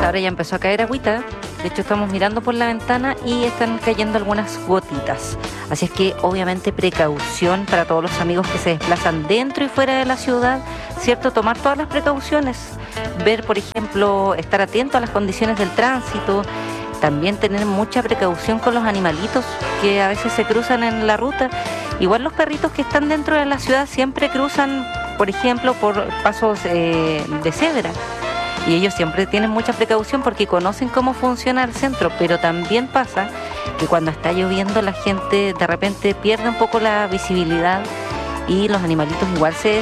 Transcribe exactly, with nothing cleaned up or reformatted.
ahora ya empezó a caer agüita. De hecho, estamos mirando por la ventana y están cayendo algunas gotitas. Así es que, obviamente, precaución para todos los amigos que se desplazan dentro y fuera de la ciudad, ¿cierto? Tomar todas las precauciones. Ver, por ejemplo, estar atento a las condiciones del tránsito. También tener mucha precaución con los animalitos que a veces se cruzan en la ruta. Igual los perritos que están dentro de la ciudad siempre cruzan, por ejemplo, por pasos eh, de cebra. Y ellos siempre tienen mucha precaución porque conocen cómo funciona el centro. Pero también pasa que cuando está lloviendo la gente de repente pierde un poco la visibilidad y los animalitos igual se